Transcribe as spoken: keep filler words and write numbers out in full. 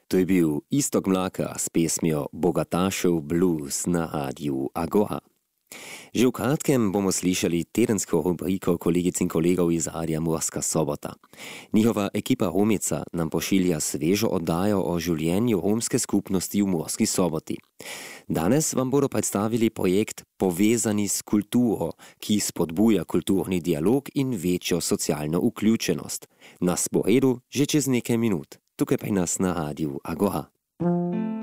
To je bil Istok Mlaka s pesmijo Bogatašev blues na radiju Agora. Že v kratkem bomo slišali tedensko rubriko kolegic in kolegov iz Radia Murska Sobota. Njihova ekipa Romica nam pošilja svežo oddajo o življenju romske skupnosti v Murski Soboti. Danes vam bodo predstavili projekt Povezani s kulturo, ki spodbuja kulturni dialog in večjo socialno vključenost. Na sporedu že čez nekaj minut. Tukaj pa je nas na radiju Agora.